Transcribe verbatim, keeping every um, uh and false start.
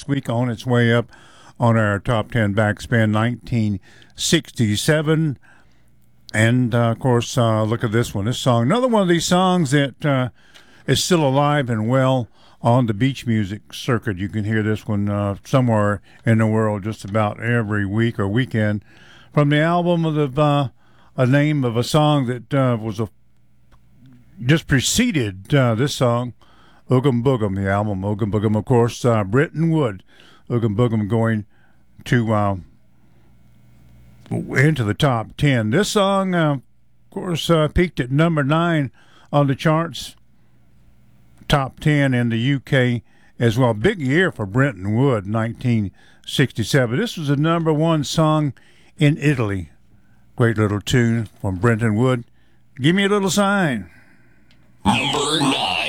this week on its way up on our top ten backspin, nineteen sixty-seven. And, uh, of course, uh, look at this one. This song, another one of these songs that uh, is still alive and well on the beach music circuit. You can hear this one uh, somewhere in the world just about every week or weekend. From the album of the uh, a name of a song that uh, was a, just preceded uh, this song, Oogum Boogum, the album Oogum Boogum, of course, uh, Brenton Wood. Oogum Boogum going to uh, into the top ten. This song, uh, of course, uh, peaked at number nine on the charts, top ten in the U K as well. Big year for Brenton Wood, nineteen sixty-seven. This was the number one song in Italy. Great little tune from Brenton Wood. Give me a little sign. Number nine.